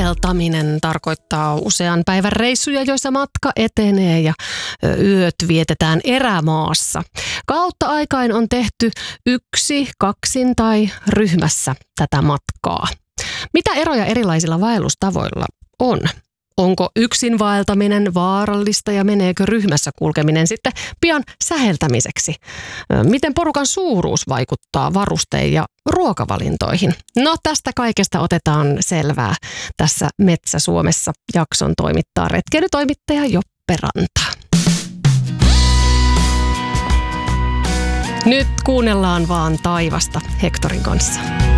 vaeltaminen tarkoittaa usean päivän reissuja, joissa matka etenee ja yöt vietetään erämaassa. Kautta aikain on tehty yksi, kaksin tai ryhmässä tätä matkaa. Mitä eroja erilaisilla vaellustavoilla on? Onko yksin vaeltaminen vaarallista ja meneekö ryhmässä kulkeminen sitten pian säheltämiseksi? Miten porukan suuruus vaikuttaa varuste- ja ruokavalintoihin? No tästä kaikesta otetaan selvää tässä Metsä Suomessa. Jakson toimittaa retkeilytoimittaja Joppe Ranta. Nyt kuunnellaan vaan taivasta Hectorin kanssa.